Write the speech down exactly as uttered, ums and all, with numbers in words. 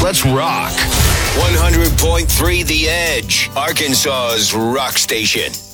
Let's rock. one hundred point three The Edge, Arkansas's rock station.